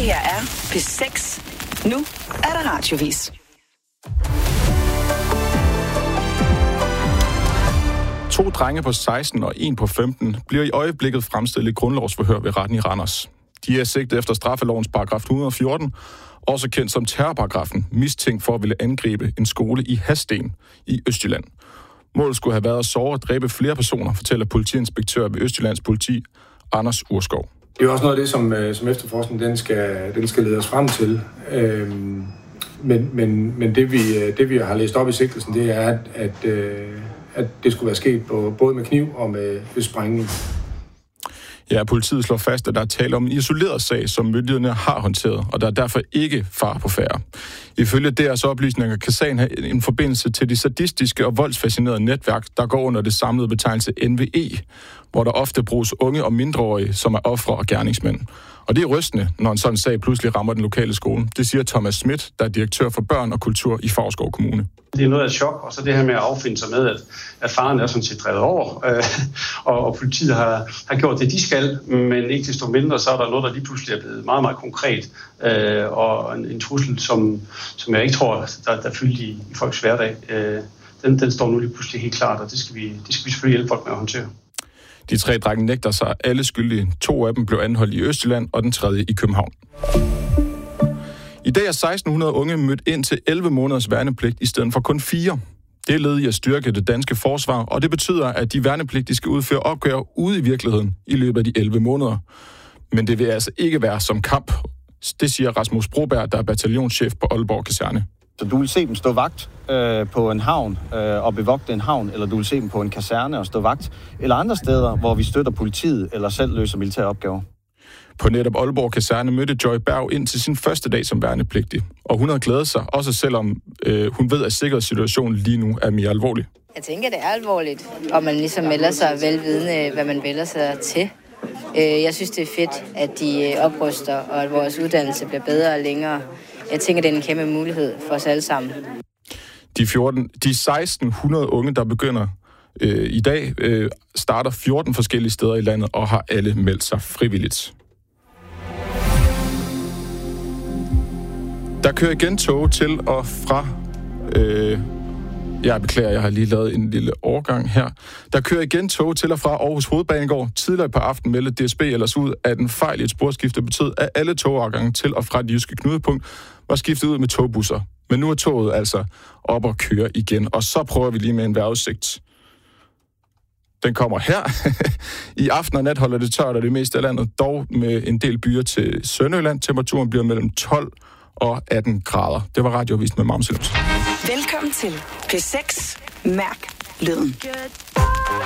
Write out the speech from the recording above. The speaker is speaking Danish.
her er P6. Nu er der radiovis. 2 drenge på 16 og 1 på 15 bliver i øjeblikket fremstillet i grundlovsforhør ved retten i Randers. De er sigtet efter straffelovens paragraf 114, også kendt som terrorparagrafen, mistænkt for at ville angribe en skole i Hadsten i Østjylland. Målet skulle have været at såre og dræbe flere personer, fortæller politiinspektør ved Østjyllands politi, Anders Urskov. Det er også noget af det, som efterforskningen den skal lede os frem til. Men det vi har læst op i sigtelsen, det er, at det skulle være sket både med kniv og med sprængning. Ja, politiet slår fast, at der er tale om en isoleret sag, som myndighederne har håndteret, og der er derfor ikke fare på færde. Ifølge deres oplysninger kan sagen have en forbindelse til de sadistiske og voldsfascinerede netværk, der går under det samlede betegnelse NVE, hvor der ofte bruges unge og mindreårige, som er ofre og gerningsmænd. Og det er rystende, når en sådan sag pludselig rammer den lokale skole. Det siger Thomas Schmidt, der er direktør for børn og kultur i Favrskov Kommune. Det er noget af et chok, og så det her med at affinde sig med, at faren er sådan set drevet over, og politiet har gjort det, de skal, men ikke desto mindre, så er der noget, der lige pludselig er blevet meget, meget konkret, og en trussel, som jeg ikke tror, der er fyldt i folks hverdag. Den står nu lige pludselig helt klart, og det skal vi selvfølgelig hjælpe folk med at håndtere. De 3 drenge nægter sig alle skyldige. 2 af dem blev anholdt i Østjylland, og den 3. i København. I dag er 1600 unge mødt ind til 11 måneders værnepligt i stedet for kun 4. Det er led i at styrke det danske forsvar, og det betyder, at de værnepligtige skal udføre opgaver ude i virkeligheden i løbet af de 11 måneder. Men det vil altså ikke være som kamp. Det siger Rasmus Broberg, der er bataljonschef på Aalborg Kaserne. Så du vil se dem stå vagt på en havn og bevogte en havn, eller du vil se dem på en kaserne og stå vagt, eller andre steder, hvor vi støtter politiet eller selv løser militære opgaver. På netop Aalborg Kaserne mødte Joy Berg ind til sin første dag som værnepligtig, og hun havde glædet sig, også selvom hun ved, at sikkerhedssituationen lige nu er mere alvorlig. Jeg tænker, det er alvorligt, og man ligesom melder sig velvidende, hvad man vælger sig til. Jeg synes, det er fedt, at de opruster, og at vores uddannelse bliver bedre og længere. Jeg tænker, det er en kæmpe mulighed for os alle sammen. De 1600 unge, der begynder i dag, starter 14 forskellige steder i landet og har alle meldt sig frivilligt. Der kører igen tog til og fra... Jeg beklager, jeg har lige lavet en lille overgang her. Der kører igen tog til og fra Aarhus Hovedbanegård. Tidligere på aftenen meldte DSB ellers ud, at en fejl i et sporskifte betød, at alle togafgange til og fra det jyske knudepunkt var skiftet ud med togbusser. Men nu er toget altså op og kører igen, og så prøver vi lige med en vejrudsigt. Den kommer her. I aften og nat holder det tørt og det meste af landet, dog med en del byer til Sønderjylland. Temperaturen bliver mellem 12 og 18 grader. Det var radioavisen med Mamseløs. Velkommen til P6. Mærk lyden.